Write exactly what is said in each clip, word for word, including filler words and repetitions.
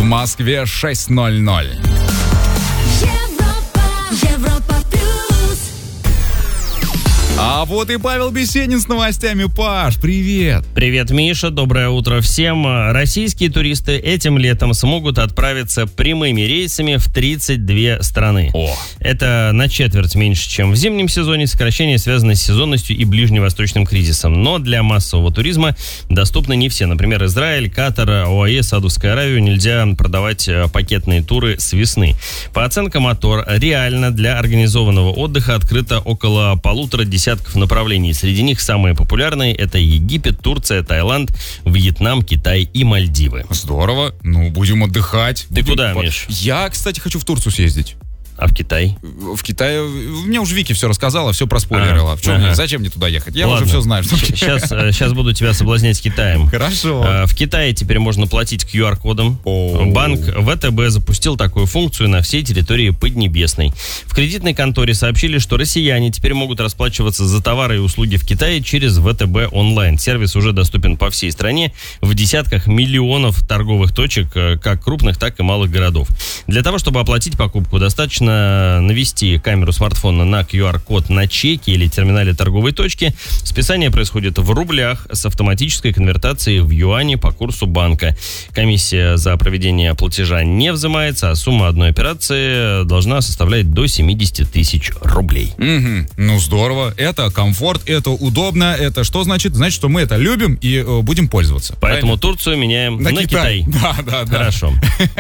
Москве шесть ноль ноль. А вот и Павел Бесенин с новостями. Паш, привет! Привет, Миша, доброе утро всем. Российские туристы этим летом смогут отправиться прямыми рейсами в тридцать две страны. О. Это на четверть меньше, чем в зимнем сезоне. Сокращение связано с сезонностью и ближневосточным кризисом. Но для массового туризма доступны не все. Например, Израиль, Катар, ОАЭ, Саудовскую Аравию нельзя продавать пакетные туры с весны. По оценкам Атор, реально для организованного отдыха открыто около полутора десятков направлений. Среди них самые популярные — это Египет, Турция, Таиланд, Вьетнам, Китай и Мальдивы. Здорово. Ну, будем отдыхать. Ты будем... куда, Миш? Я, кстати, хочу в Турцию съездить. А в Китай? В Китае... Мне уже Вики все рассказала, все проспойлерила. А, В чем ага. мне? Зачем мне туда ехать? Я Ладно. уже все знаю. Что... Сейчас, сейчас буду тебя соблазнять Китаем. Хорошо. В Китае теперь можно платить ку ар кодом. О. Банк вэ тэ бэ запустил такую функцию на всей территории Поднебесной. В кредитной конторе сообщили, что россияне теперь могут расплачиваться за товары и услуги в Китае через вэ тэ бэ онлайн. Сервис уже доступен по всей стране в десятках миллионов торговых точек, как крупных, так и малых городов. Для того, чтобы оплатить покупку, достаточно навести камеру смартфона на ку ар код на чеке или терминале торговой точки. Списание происходит в рублях с автоматической конвертацией в юани по курсу банка. Комиссия за проведение платежа не взимается, а сумма одной операции должна составлять до семьдесят тысяч рублей. Угу. Ну, здорово. Это комфорт, это удобно. Это что значит? Значит, что мы это любим и э, будем пользоваться. Поэтому Правильно? Турцию меняем на, на Китай. Китай. Да, да, да. Хорошо.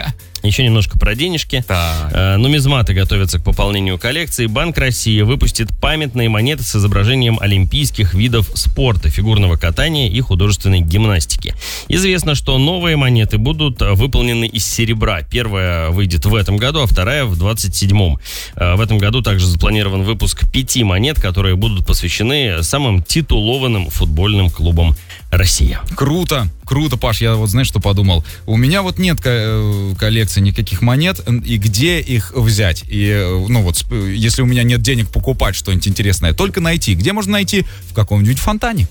Еще немножко про денежки. Так. Э, нумизматы готовятся к пополнению коллекции. Банк России выпустит памятные монеты с изображением олимпийских видов спорта, фигурного катания и художественной гимнастики. Известно, что новые монеты будут выполнены из серебра. Первая выйдет в этом году, а вторая в двадцать седьмом. Э, в этом году также запланирован выпуск пяти монет, которые будут посвящены самым титулованным футбольным клубам России. Круто, круто, Паш, я вот знаешь, что подумал? У меня вот нет ко- коллекции никаких монет, и где их взять? И, ну вот, если у меня нет денег покупать что-нибудь интересное, только найти. Где можно найти? В каком-нибудь фонтане.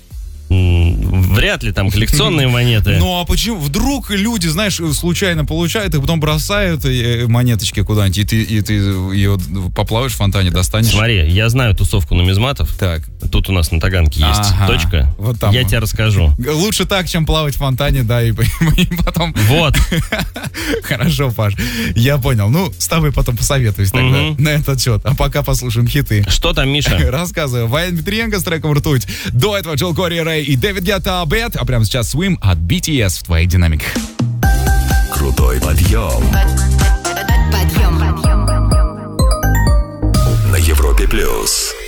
Вряд ли там коллекционные монеты. Ну а почему? Вдруг люди, знаешь, случайно получают, и потом бросают монеточки куда-нибудь, и ты, и ты ее поплаваешь в фонтане, достанешь. Смотри, я знаю тусовку нумизматов. Так. Тут у нас на Таганке есть Ага. точка. Вот там. Я тебе расскажу. Лучше так, чем плавать в фонтане, да, и, и потом... Вот. Хорошо, Паш, я понял. Ну, с тобой потом посоветуюсь тогда Мгм. на этот счет. А пока послушаем хиты. Что там, Миша? Рассказываю. Ваен Петренко с треком «Ртуть». До этого Джол Кори Рэй и Дэвид Гетта «Бэд». А прямо сейчас Swim от би ти эс в твоих динамиках. Крутой подъем Подъем. на Европе плюс.